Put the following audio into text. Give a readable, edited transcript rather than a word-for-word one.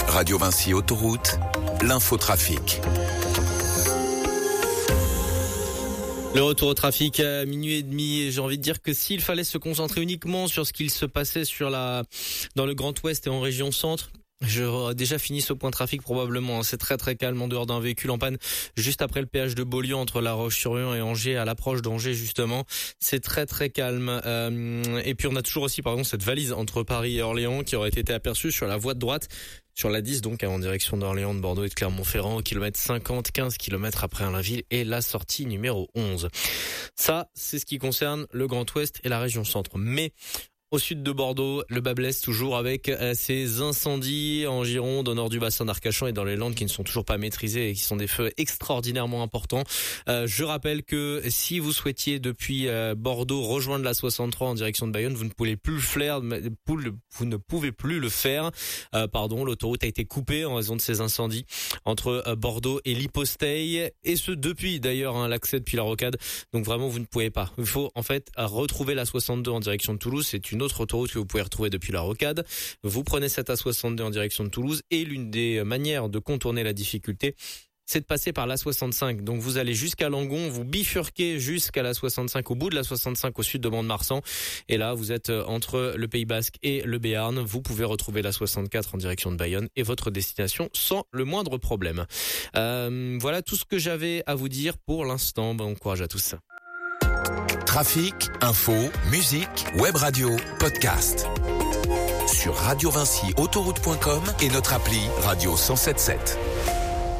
Radio Vinci Autoroute, l'infotrafic. Le retour au trafic à minuit et demi, et j'ai envie de dire que s'il fallait se concentrer uniquement sur ce qu'il se passait dans le Grand Ouest et en région centre, j'aurais déjà fini ce point trafic probablement. C'est très très calme en dehors d'un véhicule en panne juste après le péage de Beaulieu entre La Roche-sur-Yon et Angers, à l'approche d'Angers justement. C'est très très calme. Et puis on a toujours aussi cette valise entre Paris et Orléans qui aurait été aperçue sur la voie de droite. Sur la 10 donc, en direction d'Orléans, de Bordeaux et de Clermont-Ferrand, au kilomètre 50, 15 km après Allainville et la sortie numéro 11. Ça, c'est ce qui concerne le Grand Ouest et la région centre. Mais au sud de Bordeaux, le bas blesse toujours avec ces incendies en Gironde, au nord du bassin d'Arcachon et dans les Landes qui ne sont toujours pas maîtrisés et qui sont des feux extraordinairement importants. Je rappelle que si vous souhaitiez depuis Bordeaux rejoindre la 63 en direction de Bayonne, vous ne pouvez plus le faire. L'autoroute a été coupée en raison de ces incendies entre Bordeaux et l'Hyposteille, et ce depuis d'ailleurs l'accès depuis la Rocade. Donc vraiment vous ne pouvez pas. Il faut en fait retrouver la 62 en direction de Toulouse. C'est une autre autoroute que vous pouvez retrouver depuis la Rocade. Vous prenez cette A62 en direction de Toulouse, et l'une des manières de contourner la difficulté, c'est de passer par la 65. Donc vous allez jusqu'à Langon, vous bifurquez jusqu'à la 65, au bout de la 65 au sud de Mont-de-Marsan, et là vous êtes entre le Pays Basque et le Béarn. Vous pouvez retrouver la 64 en direction de Bayonne et votre destination sans le moindre problème. Voilà tout ce que j'avais à vous dire pour l'instant. Bon courage à tous. Trafic, info, musique, web radio, podcast. Sur radiovinciautoroute.com et notre appli Radio 107.7.